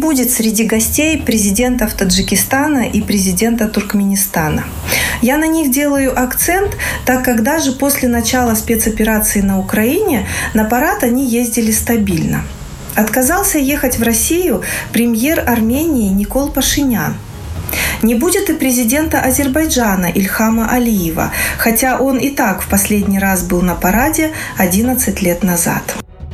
будет среди гостей президентов Таджикистана и президента Туркменистана. Я на них делаю акцент, так как даже после начала спецоперации на Украине на парад они ездили стабильно. Отказался ехать в Россию премьер Армении Никол Пашинян. Не будет и президента Азербайджана Ильхама Алиева, хотя он и так в последний раз был на параде 11 лет назад.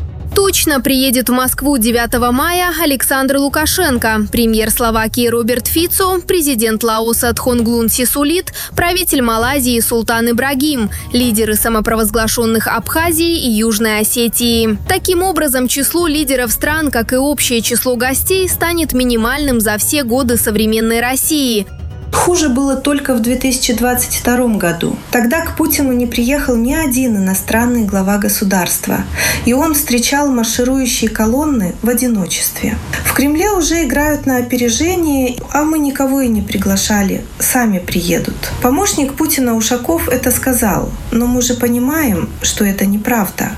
Точно приедет в Москву 9 мая Александр Лукашенко, премьер Словакии Роберт Фицо, президент Лаоса Тхонглун Сисулит, правитель Малайзии Султан Ибрагим, лидеры самопровозглашенных Абхазии и Южной Осетии. Таким образом, число лидеров стран, как и общее число гостей, станет минимальным за все годы современной России. Хуже было только в 2022 году. Тогда к Путину не приехал ни один иностранный глава государства, и он встречал марширующие колонны в одиночестве. В Кремле уже играют на опережение, а мы никого и не приглашали, сами приедут. Помощник Путина Ушаков это сказал, но мы же понимаем, что это неправда.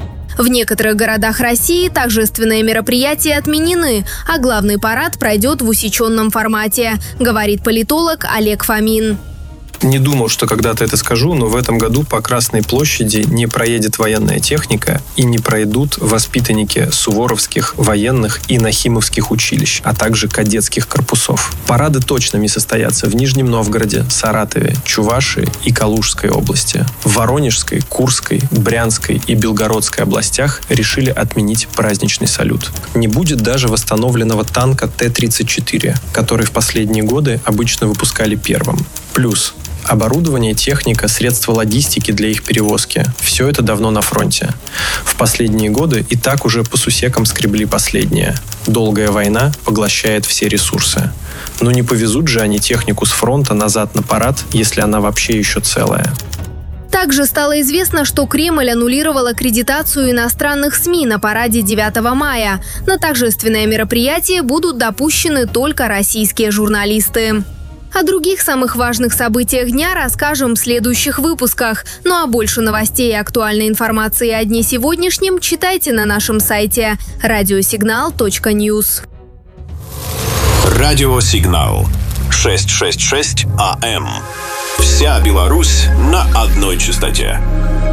В некоторых городах России торжественные мероприятия отменены, а главный парад пройдет в усеченном формате, говорит политолог Олег Фомин. Не думал, что когда-то это скажу, но в этом году по Красной площади не проедет военная техника и не пройдут воспитанники суворовских, военных и нахимовских училищ, а также кадетских корпусов. Парады точно не состоятся в Нижнем Новгороде, Саратове, Чувашии и Калужской области. В Воронежской, Курской, Брянской и Белгородской областях решили отменить праздничный салют. Не будет даже восстановленного танка Т-34, который в последние годы обычно выпускали первым. Плюс оборудование, техника, средства логистики для их перевозки – все это давно на фронте. В последние годы и так уже по сусекам скребли последнее. Долгая война поглощает все ресурсы. Но не повезут же они технику с фронта назад на парад, если она вообще еще целая. Также стало известно, что Кремль аннулировал аккредитацию иностранных СМИ на параде 9 мая. На торжественное мероприятие будут допущены только российские журналисты. О других самых важных событиях дня расскажем в следующих выпусках. Ну а больше новостей и актуальной информации о дне сегодняшнем читайте на нашем сайте radiosignal.news. Радиосигнал 666 АМ. Вся Беларусь на одной частоте.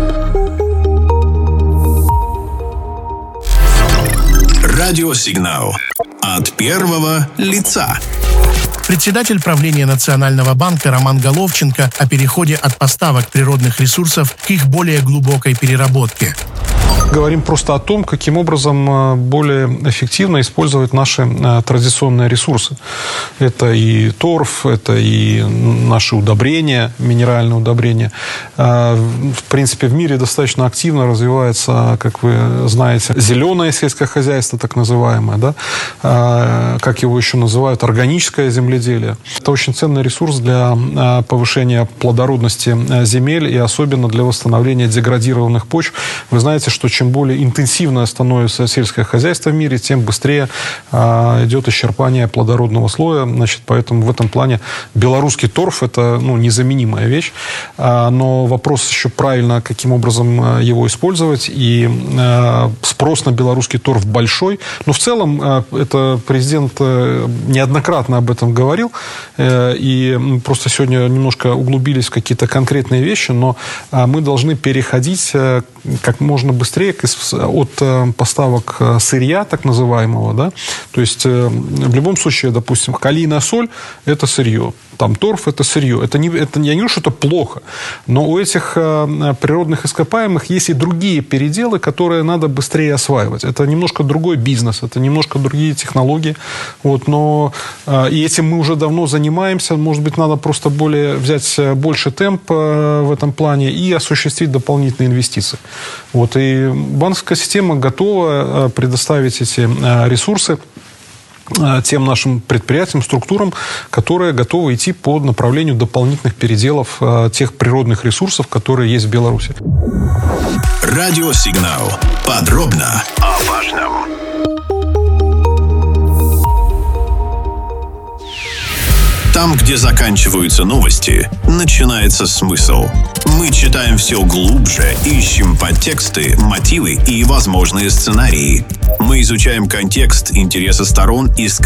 Радиосигнал от первого лица. Председатель правления Национального банка Роман Головченко о переходе от поставок природных ресурсов к их более глубокой переработке. Говорим просто о том, каким образом более эффективно использовать наши традиционные ресурсы. Это и торф, это и наши удобрения, минеральные удобрения. В принципе, в мире достаточно активно развивается, как вы знаете, зеленое сельское хозяйство, так называемое, да? Как его еще называют, органическое земледелие. Это очень ценный ресурс для повышения плодородности земель и особенно для восстановления деградированных почв. Вы знаете, что чем более интенсивно становится сельское хозяйство в мире, тем быстрее идет исчерпание плодородного слоя. Значит, поэтому в этом плане белорусский торф – это незаменимая вещь. Но вопрос еще правильно, каким образом его использовать. И спрос на белорусский торф большой. Но в целом, это президент неоднократно об этом говорил. И просто сегодня немножко углубились в какие-то конкретные вещи. Но мы должны переходить как можно быстрее от поставок сырья, так называемого, да, то есть в любом случае, допустим, калийная соль – это сырье, там торф – это сырье, я не говорю, что это плохо, но у этих природных ископаемых есть и другие переделы, которые надо быстрее осваивать, это немножко другой бизнес, это немножко другие технологии, но и этим мы уже давно занимаемся, может быть, надо просто взять больше темп в этом плане и осуществить дополнительные инвестиции. И банковская система готова предоставить эти ресурсы тем нашим предприятиям, структурам, которые готовы идти по направлению дополнительных переделов тех природных ресурсов, которые есть в Беларуси. Радиосигнал. Подробно о важном. Там, где заканчиваются новости, начинается смысл. Мы читаем все глубже, ищем подтексты, мотивы и возможные сценарии. Мы изучаем контекст, интересы сторон и